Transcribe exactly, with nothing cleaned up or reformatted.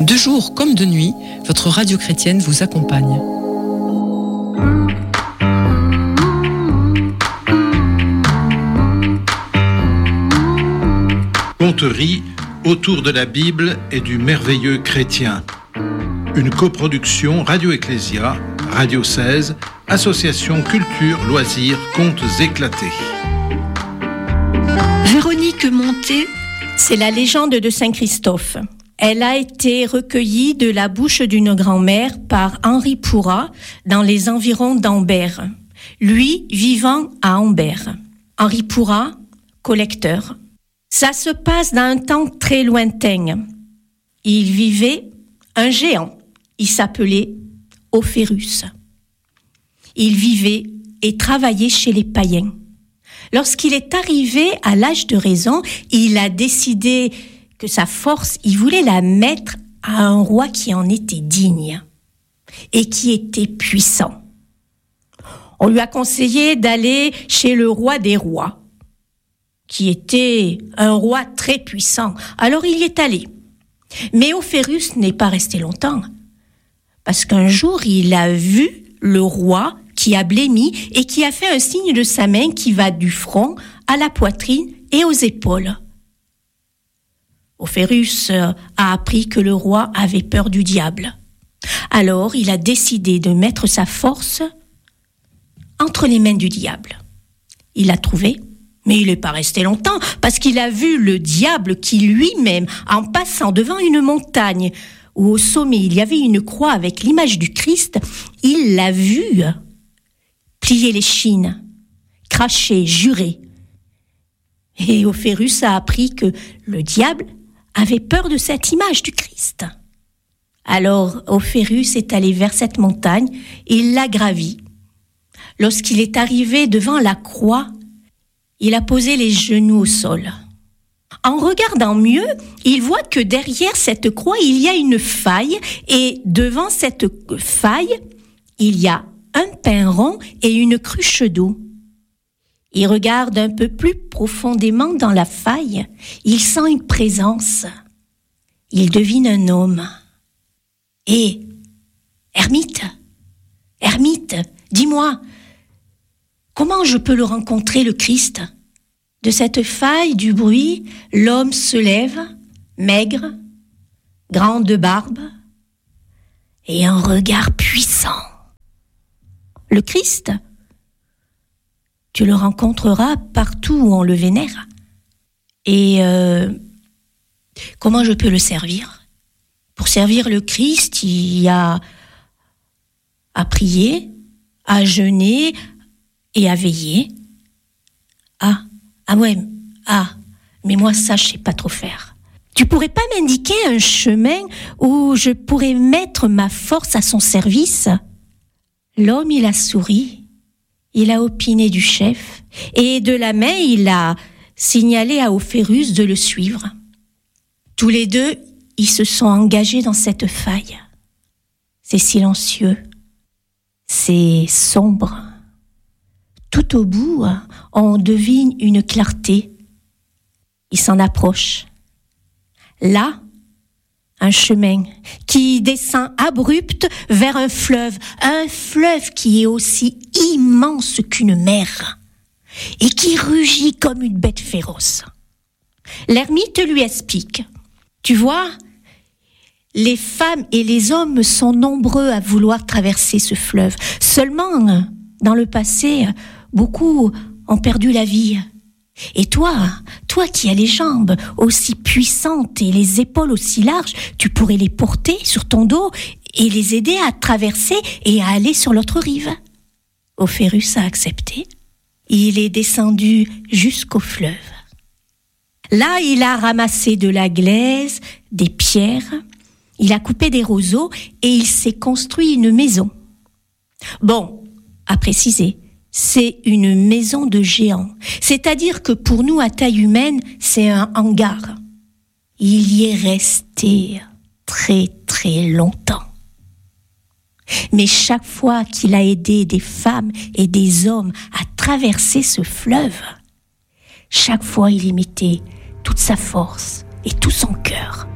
De jour comme de nuit, votre radio chrétienne vous accompagne. Conterie autour de la Bible et du merveilleux chrétien. Une coproduction Radio Ecclésia, Radio seize, Association Culture, Loisirs, Contes éclatés. Véronique Montet, c'est la légende de Saint Christophe. Elle a été recueillie de la bouche d'une grand-mère par Henri Pourrat dans les environs d'Ambert. Lui, vivant à Ambert. Henri Pourrat, collecteur. Ça se passe dans un temps très lointain. Il vivait un géant. Il s'appelait Ophérus. Il vivait et travaillait chez les païens. Lorsqu'il est arrivé à l'âge de raison, il a décidé que sa force, il voulait la mettre à un roi qui en était digne et qui était puissant. On lui a conseillé d'aller chez le roi des rois, qui était un roi très puissant. Alors il y est allé. Mais Ophérus n'est pas resté longtemps, parce qu'un jour, il a vu le roi qui a blêmi et qui a fait un signe de sa main qui va du front à la poitrine et aux épaules. Ophérus a appris que le roi avait peur du diable. Alors, il a décidé de mettre sa force entre les mains du diable. Il l'a trouvé, mais il n'est pas resté longtemps, parce qu'il a vu le diable qui lui-même, en passant devant une montagne, où au sommet il y avait une croix avec l'image du Christ, il l'a vu plier l'échine, cracher, jurer. Et Ophérus a appris que le diable avait peur de cette image du Christ. Alors Ophérus est allé vers cette montagne, il l'a gravie. Lorsqu'il est arrivé devant la croix, il a posé les genoux au sol. En regardant mieux, il voit que derrière cette croix, il y a une faille, et devant cette faille, il y a un pain rond et une cruche d'eau. Il regarde un peu plus profondément dans la faille, il sent une présence. Il devine un homme. « Hé, ermite, ermite, dis-moi, comment je peux le rencontrer, le Christ ?» De cette faille du bruit, l'homme se lève, maigre, grande barbe et un regard puissant. Le Christ, tu le rencontreras partout où on le vénère. Et euh, comment je peux le servir ? Pour servir le Christ, il y a à prier, à jeûner et à veiller. Ah, ah ouais, ah, mais moi ça je sais pas trop faire. Tu pourrais pas m'indiquer un chemin où je pourrais mettre ma force à son service ? L'homme, il a souri, il a opiné du chef, et de la main, il a signalé à Ophérus de le suivre. Tous les deux, ils se sont engagés dans cette faille. C'est silencieux, c'est sombre. Tout au bout, on devine une clarté. Ils s'en approchent. Là, un chemin qui descend abrupt vers un fleuve, un fleuve qui est aussi immense qu'une mer et qui rugit comme une bête féroce. L'ermite lui explique. Tu vois, les femmes et les hommes sont nombreux à vouloir traverser ce fleuve. Seulement, dans le passé, beaucoup ont perdu la vie. Et toi, toi qui as les jambes aussi puissantes et les épaules aussi larges, tu pourrais les porter sur ton dos et les aider à traverser et à aller sur l'autre rive. Ophérus a accepté. Il est descendu jusqu'au fleuve. Là, il a ramassé de la glaise, des pierres, il a coupé des roseaux et il s'est construit une maison. Bon, à préciser, c'est une maison de géant. C'est-à-dire que pour nous, à taille humaine, c'est un hangar. Il y est resté très très longtemps. Mais chaque fois qu'il a aidé des femmes et des hommes à traverser ce fleuve, chaque fois il y mettait toute sa force et tout son cœur.